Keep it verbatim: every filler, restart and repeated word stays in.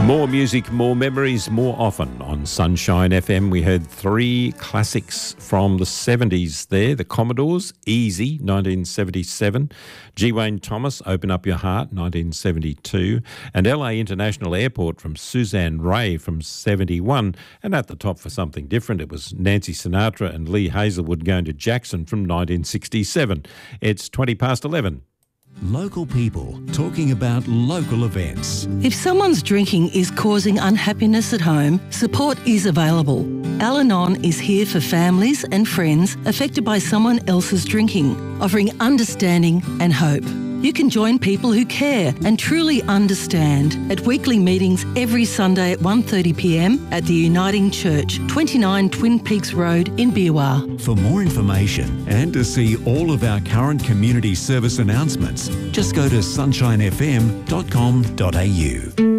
More music, more memories, more often. On Sunshine F M, we heard three classics from the seventies there. The Commodores, Easy, nineteen seventy-seven. G. Wayne Thomas, Open Up Your Heart, nineteen seventy-two. And L A International Airport from Suzanne Ray from seventy-one. And at the top for something different, it was Nancy Sinatra and Lee Hazelwood Going to Jackson from nineteen sixty-seven. It's twenty past eleven. Local people talking about local events. If someone's drinking is causing unhappiness at home, support is available. Al-Anon is here for families and friends affected by someone else's drinking, offering understanding and hope. You can join people who care and truly understand at weekly meetings every Sunday at one thirty p m at the Uniting Church, twenty-nine Twin Peaks Road in Beerwah. For more information and to see all of our current community service announcements, just go to sunshine f m dot com dot a u.